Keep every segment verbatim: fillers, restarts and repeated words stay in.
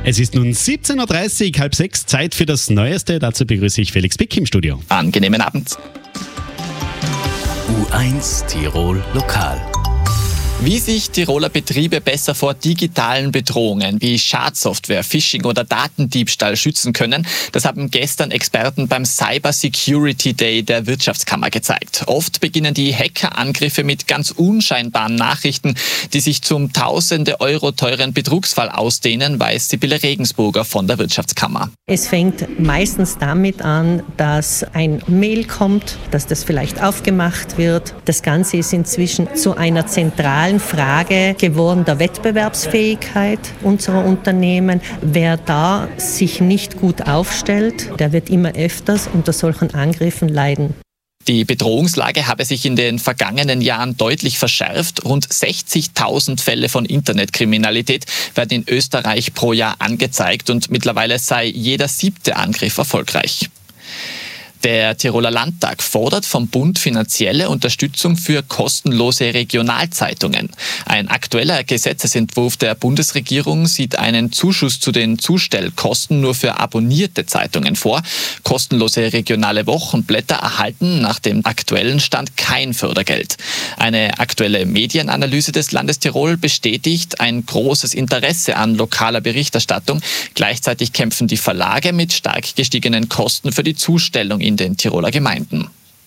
Es ist nun siebzehn Uhr dreißig, halb sechs, Zeit für das Neueste. Dazu begrüße ich Felix Pick im Studio. Angenehmen Abend. U eins Tirol Lokal. Wie sich Tiroler Betriebe besser vor digitalen Bedrohungen wie Schadsoftware, Phishing oder Datendiebstahl schützen können, das haben gestern Experten beim Cyber Security Day der Wirtschaftskammer gezeigt. Oft beginnen die Hackerangriffe mit ganz unscheinbaren Nachrichten, die sich zum tausende Euro teuren Betrugsfall ausdehnen, weiß Sibylle Regensburger von der Wirtschaftskammer. Es fängt meistens damit an, dass ein Mail kommt, dass das vielleicht aufgemacht wird. Das Ganze ist inzwischen zu einer zentralen Frage geworden der Wettbewerbsfähigkeit unserer Unternehmen. Wer da sich nicht gut aufstellt, der wird immer öfters unter solchen Angriffen leiden. Die Bedrohungslage habe sich in den vergangenen Jahren deutlich verschärft. Rund sechzigtausend Fälle von Internetkriminalität werden in Österreich pro Jahr angezeigt und mittlerweile sei jeder siebte Angriff erfolgreich. Der Tiroler Landtag fordert vom Bund finanzielle Unterstützung für kostenlose Regionalzeitungen. Ein aktueller Gesetzesentwurf der Bundesregierung sieht einen Zuschuss zu den Zustellkosten nur für abonnierte Zeitungen vor. Kostenlose regionale Wochenblätter erhalten nach dem aktuellen Stand kein Fördergeld. Eine aktuelle Medienanalyse des Landes Tirol bestätigt ein großes Interesse an lokaler Berichterstattung. Gleichzeitig kämpfen die Verlage mit stark gestiegenen Kosten für die Zustellung in den Tiroler Gemeinden.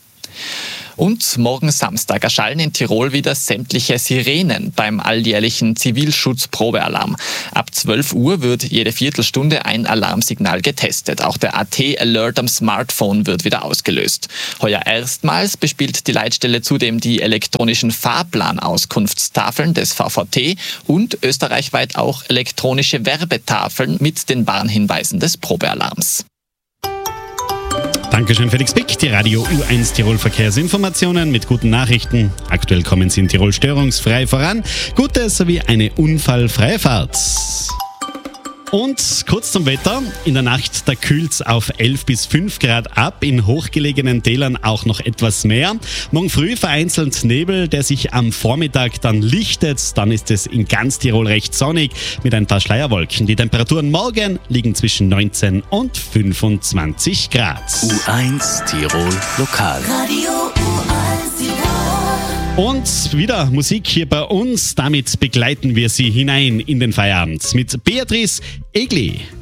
Und morgen Samstag erschallen in Tirol wieder sämtliche Sirenen beim alljährlichen Zivilschutz-Probealarm. Ab zwölf Uhr wird jede Viertelstunde ein Alarmsignal getestet. Auch der A T-Alert am Smartphone wird wieder ausgelöst. Heuer erstmals bespielt die Leitstelle zudem die elektronischen Fahrplanauskunftstafeln des V V T und österreichweit auch elektronische Werbetafeln mit den Warnhinweisen des Probealarms. Dankeschön, Felix Pick. Die Radio U eins Tirol Verkehrsinformationen mit guten Nachrichten. Aktuell kommen sie in Tirol störungsfrei voran. Gute sowie eine unfallfreie Fahrt. Und kurz zum Wetter. In der Nacht, da kühlt es auf elf bis fünf Grad ab, in hochgelegenen Tälern auch noch etwas mehr. Morgen früh vereinzelt Nebel, der sich am Vormittag dann lichtet. Dann ist es in ganz Tirol recht sonnig mit ein paar Schleierwolken. Die Temperaturen morgen liegen zwischen neunzehn und fünfundzwanzig Grad. U eins Tirol Lokal. Radio U eins Tirol. Und wieder Musik hier bei uns. Damit begleiten wir Sie hinein in den Feierabend mit Beatrice Egli.